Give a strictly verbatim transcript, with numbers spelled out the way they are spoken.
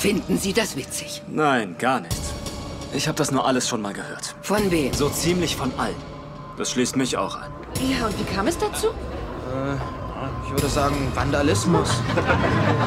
Finden Sie das witzig? Nein, gar nicht. Ich habe das nur alles schon mal gehört. Von wem? So ziemlich von allen. Das schließt mich auch ein. Ja, und wie kam es dazu? Äh, ich würde sagen Vandalismus.